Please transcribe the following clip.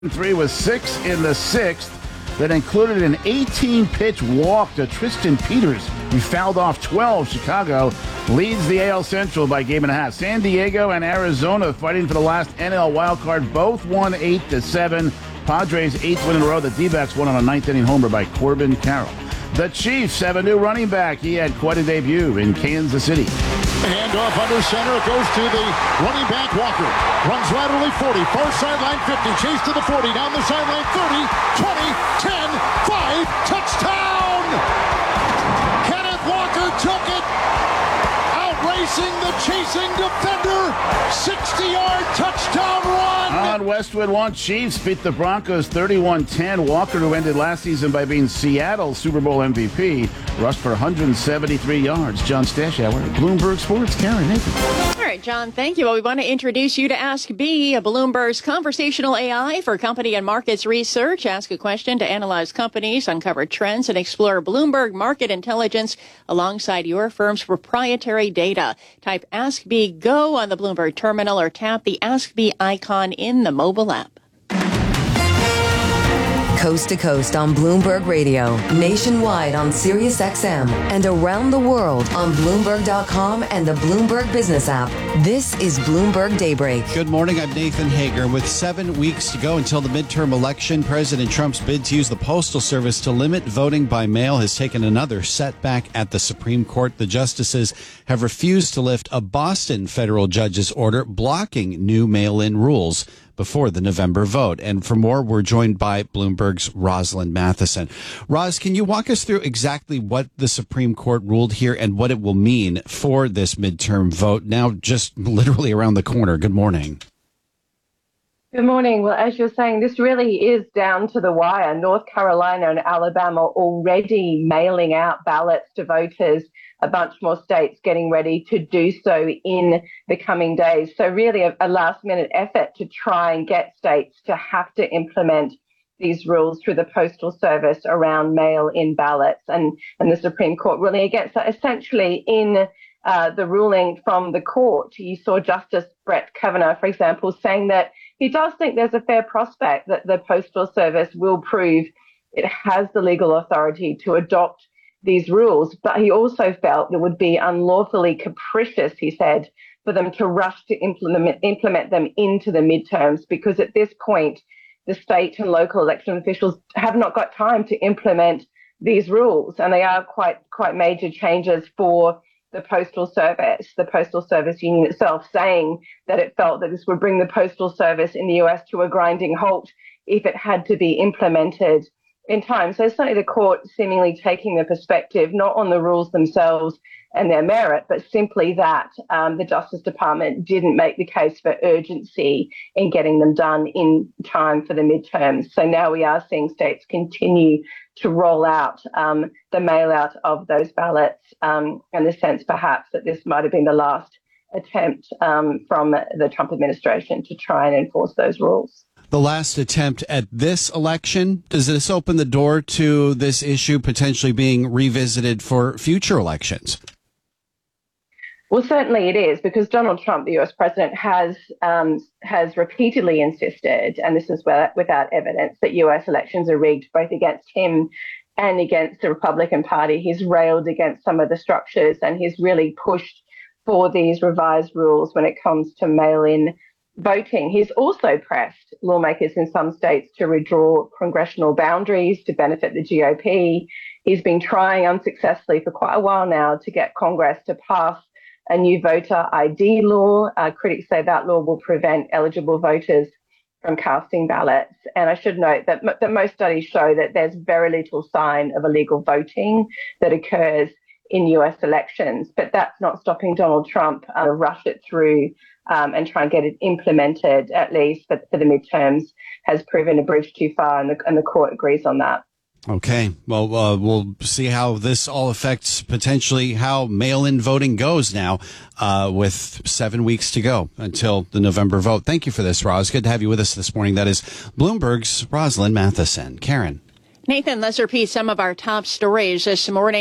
3 with 6 in the sixth. That included an 18-pitch walk to Tristan Peters. He fouled off 12. Chicago leads the AL Central by 1.5 games. San Diego and Arizona fighting for the last NL wildcard. Both won 8-7. Padres' 8th win in a row. The D-backs won on a ninth-inning homer by Corbin Carroll. The Chiefs have a new running back. He had quite a debut in Kansas City. Handoff under center. It goes to the running back, Walker. Runs laterally 40. Far sideline 50. Chase to the 40. Down the sideline 30. 20. 10. 5. Touchdown! Kenneth Walker took it. Outracing the chasing defender. 60-yard touchdown run. On Westwood One, Chiefs beat the Broncos 31-10. Walker, who ended last season by being Seattle's Super Bowl MVP, rushed for 173 yards. John Stashauer, Bloomberg Sports. Karen, Nathan. All right, John, thank you. Well, we want to introduce you to Ask B, Bloomberg's conversational AI for company and markets research. Ask a question to analyze companies, uncover trends, and explore Bloomberg market intelligence alongside your firm's proprietary data. Type Ask B Go on the Bloomberg terminal or tap the Ask B icon in the mobile app. Coast to coast on Bloomberg Radio, nationwide on Sirius XM, and around the world on Bloomberg.com and the Bloomberg Business app. This is Bloomberg Daybreak. Good morning. I'm Nathan Hager. With 7 weeks to go until the midterm election, President Trump's bid to use the Postal Service to limit voting by mail has taken another setback at the Supreme Court. The justices have refused to lift a Boston federal judge's order blocking new mail-in rules before the November vote. And for more, we're joined by Bloomberg's Rosalind Matheson. Roz, can you walk us through exactly what the Supreme Court ruled here and what it will mean for this midterm vote now just literally around the corner? Good morning. Good morning. Well, as you're saying, this really is down to the wire. North Carolina and Alabama already mailing out ballots to voters, a bunch more states getting ready to do so in the coming days. So really a last-minute effort to try and get states to have to implement these rules through the Postal Service around mail-in ballots. And the Supreme Court ruling against that. Essentially, in the ruling from the court, you saw Justice Brett Kavanaugh, for example, saying that he does think there's a fair prospect that the Postal Service will prove it has the legal authority to adopt these rules, but he also felt it would be unlawfully capricious, he said, for them to rush to implement them into the midterms, because at this point, the state and local election officials have not got time to implement these rules, and they are quite major changes for the Postal Service. The Postal Service Union itself saying that it felt that this would bring the Postal Service in the US to a grinding halt if it had to be implemented in time. So certainly the court seemingly taking the perspective not on the rules themselves and their merit, but simply that the Justice Department didn't make the case for urgency in getting them done in time for the midterms. So now we are seeing states continue to roll out the mail out of those ballots, in the sense perhaps that this might have been the last attempt from the Trump administration to try and enforce those rules. The last attempt at this election, does this open the door to this issue potentially being revisited for future elections? Well, certainly it is, because Donald Trump, the US president, has repeatedly insisted, and this is without evidence, that US elections are rigged both against him and against the Republican Party. He's railed against some of the structures, and he's really pushed for these revised rules when it comes to mail-in voting. He's also pressed lawmakers in some states to redraw congressional boundaries to benefit the GOP. He's been trying unsuccessfully for quite a while now to get Congress to pass a new voter ID law. Critics say that law will prevent eligible voters from casting ballots. And I should note that most studies show that there's very little sign of illegal voting that occurs in US elections, but that's not stopping Donald Trump rush it through and try and get it implemented, at least for the midterms, has proven a bridge too far, and the court agrees on that. Okay. Well, we'll see how this all affects potentially how mail-in voting goes now with 7 weeks to go until the November vote. Thank you for this, Roz. Good to have you with us this morning. That is Bloomberg's Rosalind Matheson. Karen. Nathan, let's repeat some of our top stories this morning.